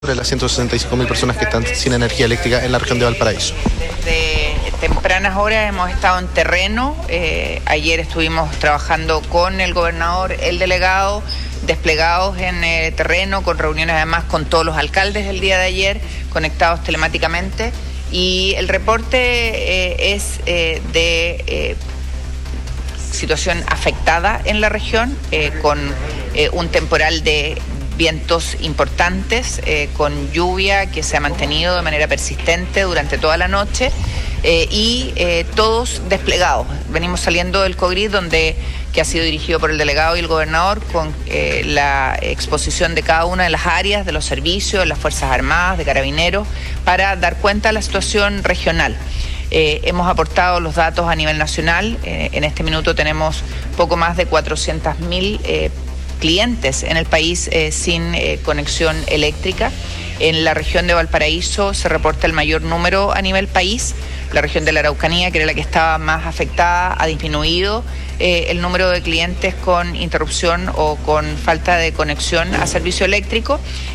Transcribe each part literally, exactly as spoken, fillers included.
sobre las ciento sesenta y cinco mil personas que están sin energía eléctrica en la región de Valparaíso. Desde tempranas horas hemos estado en terreno. Eh, ayer estuvimos trabajando con el gobernador, el delegado, desplegados en eh, terreno, con reuniones además con todos los alcaldes el día de ayer, conectados telemáticamente. Y el reporte eh, es eh, de eh, situación afectada en la región, eh, con eh, un temporal de vientos importantes, eh, con lluvia que se ha mantenido de manera persistente durante toda la noche eh, y eh, todos desplegados. Venimos saliendo del COGRID, donde, que ha sido dirigido por el delegado y el gobernador, con eh, la exposición de cada una de las áreas, de los servicios, de las Fuerzas Armadas, de Carabineros, para dar cuenta de la situación regional. Eh, hemos aportado los datos a nivel nacional. Eh, en este minuto tenemos poco más de cuatrocientos mil eh, clientes en el país eh, sin eh, conexión eléctrica. En la región de Valparaíso se reporta el mayor número a nivel país. La región de la Araucanía, que era la que estaba más afectada, ha disminuido eh, el número de clientes con interrupción o con falta de conexión a servicio eléctrico,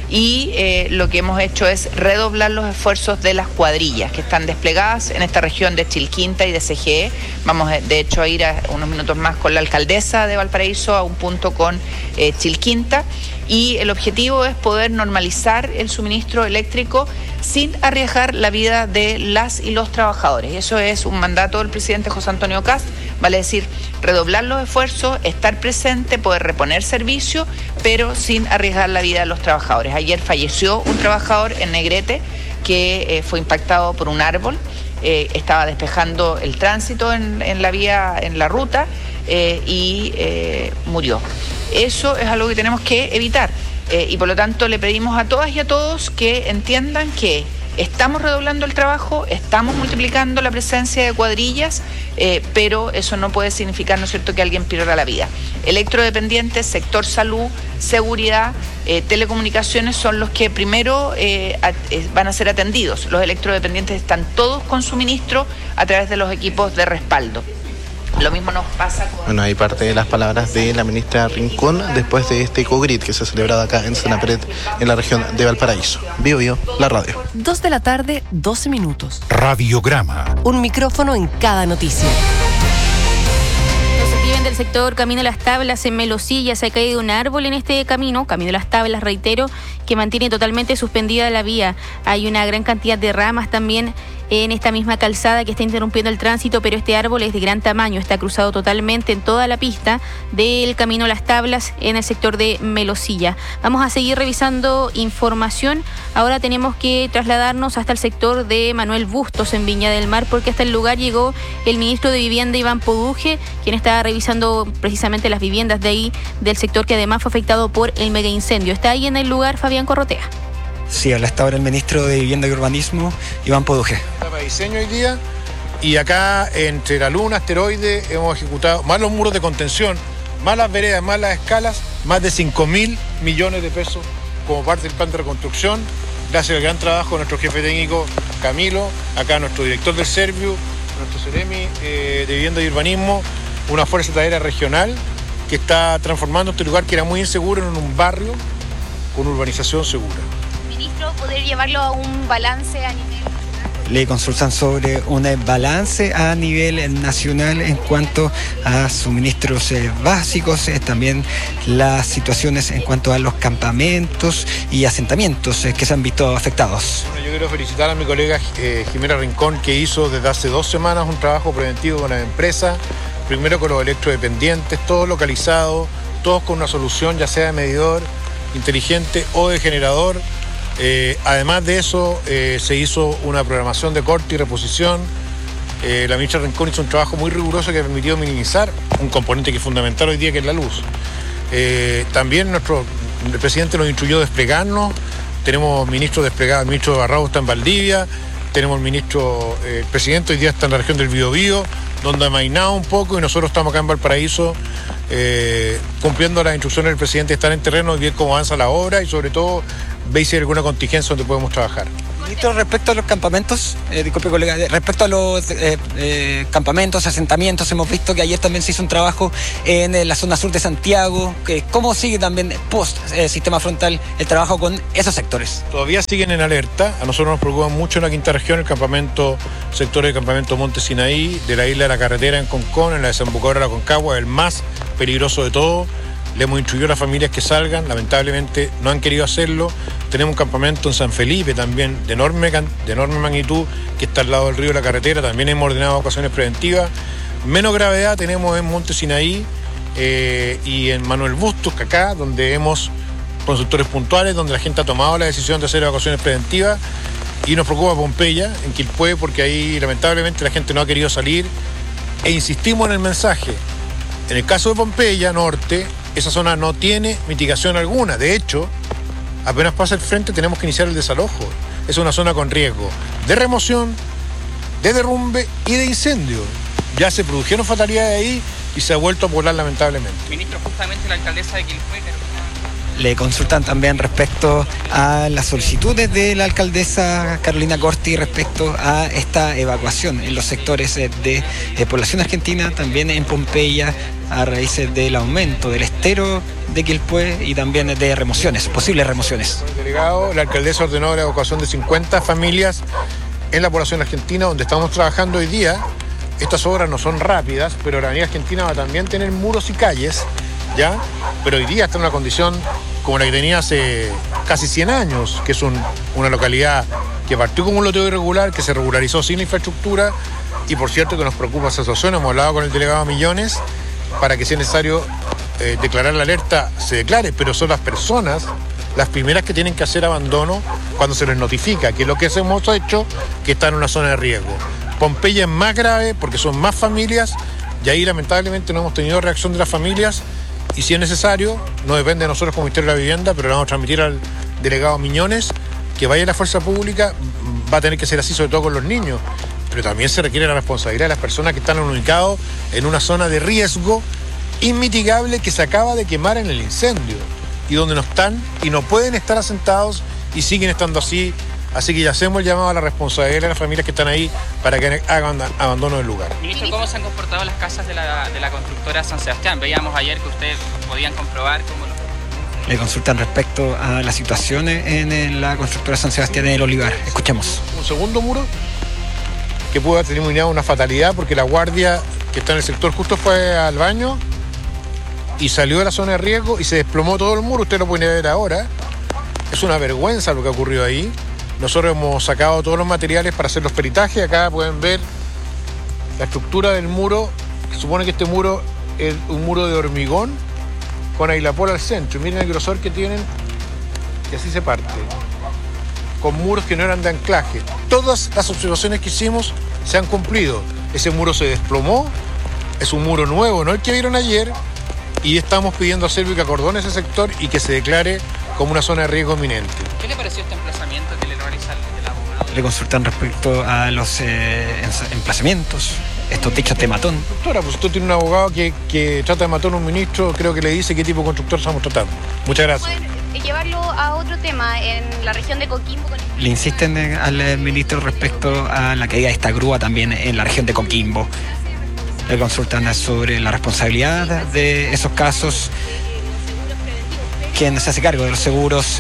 y eh, lo que hemos hecho es redoblar los esfuerzos de las cuadrillas que están desplegadas en esta región de Chilquinta y de C G E. Vamos de hecho a ir a unos minutos más con la alcaldesa de Valparaíso a un punto con eh, Chilquinta, y el objetivo es poder normalizar el suministro eléctrico sin arriesgar la vida de las y los trabajadores. Eso es un mandato del presidente José Antonio Kast, vale decir, redoblar los esfuerzos, estar presente, poder reponer servicio, pero sin arriesgar la vida de los trabajadores. Ayer falleció un trabajador en Negrete que eh, fue impactado por un árbol, eh, estaba despejando el tránsito en, en la vía, en la ruta, eh, y eh, murió. Eso es algo que tenemos que evitar. Eh, y por lo tanto le pedimos a todas y a todos que entiendan que estamos redoblando el trabajo, estamos multiplicando la presencia de cuadrillas, eh, pero eso no puede significar, ¿no es cierto?, que alguien pierda la vida. Electrodependientes, sector salud, seguridad, eh, telecomunicaciones son los que primero eh, a, eh, van a ser atendidos. Los electrodependientes están todos con suministro a través de los equipos de respaldo. Lo mismo nos pasa con... Bueno, hay parte de las palabras de la ministra Rincón después de este COGRID que se ha celebrado acá en Senapred, en la región de Valparaíso. Bio Bio, la radio. Dos de la tarde, doce minutos. Radiograma. Un micrófono en cada noticia. Del sector Camino Las Tablas en Melosilla se ha caído un árbol en este camino, Camino Las Tablas, reitero, que mantiene totalmente suspendida la vía. Hay una gran cantidad de ramas también en esta misma calzada que está interrumpiendo el tránsito, pero este árbol es de gran tamaño, está cruzado totalmente en toda la pista del Camino Las Tablas en el sector de Melosilla. Vamos a seguir revisando información. Ahora tenemos que trasladarnos hasta el sector de Manuel Bustos en Viña del Mar, porque hasta el lugar llegó el ministro de Vivienda, Iván Poduje, quien está revisando precisamente las viviendas de ahí, del sector que además fue afectado por el mega incendio. Está ahí en el lugar Fabián Corrotea. Sí, habla hasta ahora el ministro de Vivienda y Urbanismo, Iván Poduje. Para diseño hoy día, y acá entre la Luna, Asteroide, hemos ejecutado más los muros de contención, más las veredas, más las escalas, más de cinco mil millones de pesos como parte del plan de reconstrucción, gracias al gran trabajo de nuestro jefe técnico Camilo, acá nuestro director del Serviu, nuestro Ceremi eh, de Vivienda y Urbanismo, una fuerza tareas regional que está transformando este lugar que era muy inseguro en un barrio con urbanización segura. Ministro, poder llevarlo a un balance a nivel nacional. Le consultan sobre un balance a nivel nacional en cuanto a suministros eh, básicos, eh, también las situaciones en cuanto a los campamentos y asentamientos eh, que se han visto afectados. Bueno, yo quiero felicitar a mi colega eh, Jimena Rincón, que hizo desde hace dos semanas un trabajo preventivo con la empresa, primero con los electrodependientes, todos localizados, todos con una solución ya sea de medidor inteligente o de generador. Eh, además de eso, eh, se hizo una programación de corte y reposición. Eh, la ministra Rincón hizo un trabajo muy riguroso que ha permitido minimizar un componente que es fundamental hoy día, que es la luz. Eh, también nuestro el presidente nos instruyó a desplegarnos. Tenemos ministros desplegados, el ministro Barrao está en Valdivia, tenemos el ministro, eh, el presidente hoy día está en la región del Biobío, donde ha mainado un poco, y nosotros estamos acá en Valparaíso eh, cumpliendo las instrucciones del presidente de estar en terreno y ver cómo avanza la obra, y sobre todo ve si hay alguna contingencia donde podemos trabajar. Ministro, respecto a los campamentos, eh, disculpe colega, respecto a los eh, eh, campamentos, asentamientos, hemos visto que ayer también se hizo un trabajo en eh, la zona sur de Santiago. Que, ¿Cómo sigue también post eh, sistema frontal el trabajo con esos sectores? Todavía siguen en alerta. A nosotros nos preocupa mucho en la quinta región el campamento, sector del campamento Monte Sinaí, de la isla de la Carretera en Concón, en la desembocadura de la Concagua, el más peligroso de todo. Le hemos instruido a las familias que salgan, lamentablemente no han querido hacerlo. Tenemos un campamento en San Felipe también de enorme, de enorme magnitud, que está al lado del río de la Carretera, también hemos ordenado evacuaciones preventivas. Menos gravedad tenemos en Monte Sinaí eh, y en Manuel Bustos, que acá, donde hemos consultores puntuales, donde la gente ha tomado la decisión de hacer evacuaciones preventivas. Y nos preocupa Pompeya, en Quilpué, porque ahí lamentablemente la gente no ha querido salir. E insistimos en el mensaje. En el caso de Pompeya Norte, esa zona no tiene mitigación alguna. De hecho, apenas pasa el frente tenemos que iniciar el desalojo. Es una zona con riesgo de remoción, de derrumbe y de incendio. Ya se produjeron fatalidades ahí y se ha vuelto a poblar lamentablemente. Ministro, justamente la alcaldesa de Quilpué, Le consultan también respecto a las solicitudes de la alcaldesa Carolina Corti respecto a esta evacuación en los sectores de, de población argentina, también en Pompeya, a raíz del aumento del estero de Quilpué y también de remociones, posibles remociones. El delegado, la alcaldesa ordenó la evacuación de cincuenta familias en la población argentina, donde estamos trabajando hoy día. Estas obras no son rápidas, pero la Avenida Argentina va a también tener muros y calles, ¿ya? Pero hoy día está en una condición como la que tenía hace casi cien años, que es un, una localidad que partió como un loteo irregular, que se regularizó sin infraestructura, y por cierto que nos preocupa esa situación. Hemos hablado con el delegado Millones para que si es necesario eh, declarar la alerta, se declare, pero son las personas las primeras que tienen que hacer abandono cuando se les notifica, que es lo que hemos hecho, que está en una zona de riesgo. Pompeya es más grave porque son más familias y ahí lamentablemente no hemos tenido reacción de las familias. Y si es necesario, no depende de nosotros como Ministerio de la Vivienda, pero le vamos a transmitir al delegado Miñones que vaya a la fuerza pública. Va a tener que ser así, sobre todo con los niños, pero también se requiere la responsabilidad de las personas que están ubicadas en una zona de riesgo inmitigable que se acaba de quemar en el incendio y donde no están y no pueden estar asentados y siguen estando así. Así que ya hacemos el llamado a la responsabilidad de las familias que están ahí para que hagan abandono del lugar. Ministro, ¿cómo se han comportado las casas de la, de la constructora San Sebastián? Veíamos ayer que ustedes podían comprobar cómo lo... Le consultan respecto a las situaciones en la constructora San Sebastián en el Olivar. Escuchemos. Un segundo muro que pudo haber terminado una fatalidad porque la guardia que está en el sector justo fue al baño y salió de la zona de riesgo y se desplomó todo el muro. Usted lo puede ver ahora. Es una vergüenza lo que ha ocurrido ahí. Nosotros hemos sacado todos los materiales para hacer los peritajes. Acá pueden ver la estructura del muro. Se supone que este muro es un muro de hormigón con aislapola al centro. Y miren el grosor que tienen y así se parte. Con muros que no eran de anclaje. Todas las observaciones que hicimos se han cumplido. Ese muro se desplomó. Es un muro nuevo, no el que vieron ayer. Y estamos pidiendo a Servio que acordone ese sector y que se declare como una zona de riesgo inminente. ¿Qué le pareció este emplazamiento que le realiza el abogado? Le consultan respecto a los eh, emplazamientos, estos dichos de matón. Doctora, pues usted tiene un abogado que, que trata de matar a un ministro, creo que le dice qué tipo de constructor estamos tratando. Muchas gracias. Pueden llevarlo a otro tema en la región de Coquimbo. Con... Le insisten eh, al ministro respecto a la caída de esta grúa también en la región de Coquimbo. Le consultan sobre la responsabilidad de esos casos. ¿Quién se hace cargo de los seguros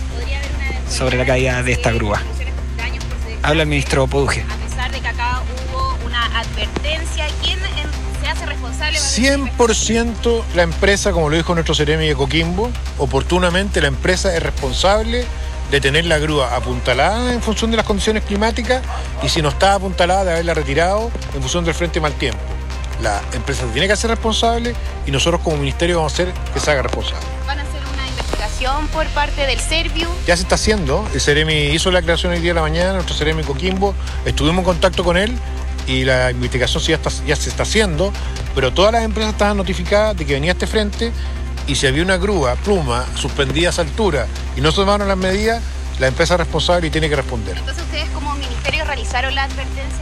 sobre la caída de esta grúa? Habla el ministro Poduje. A pesar de que acá hubo una advertencia, ¿quién se hace responsable? cien por ciento la empresa, como lo dijo nuestro Ceremi de Coquimbo, oportunamente la empresa es responsable de tener la grúa apuntalada en función de las condiciones climáticas y si no está apuntalada de haberla retirado en función del frente mal tiempo. La empresa tiene que ser responsable y nosotros como ministerio vamos a hacer que se haga responsable. ¿Van a hacer una investigación por parte del Serviu? Ya se está haciendo, el Ceremi hizo la aclaración hoy día de la mañana, nuestro Ceremi Coquimbo, estuvimos en contacto con él y la investigación ya, está, ya se está haciendo, pero todas las empresas estaban notificadas de que venía este frente y si había una grúa, pluma, suspendida a esa altura y no se tomaron las medidas, la empresa es responsable y tiene que responder. Entonces ustedes como ministerio realizaron la advertencia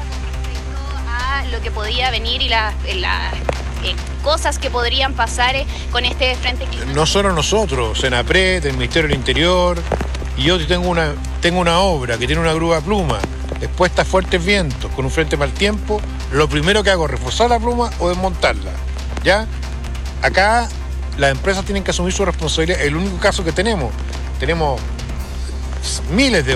lo que podía venir y las la, eh, cosas que podrían pasar eh, con este frente climático. No solo nosotros, Senapred, el Ministerio del Interior, y yo tengo una, tengo una obra que tiene una grúa pluma expuesta a fuertes vientos, con un frente mal tiempo, lo primero que hago es reforzar la pluma o desmontarla, ¿ya? Acá las empresas tienen que asumir su responsabilidad. El único caso que tenemos, tenemos miles de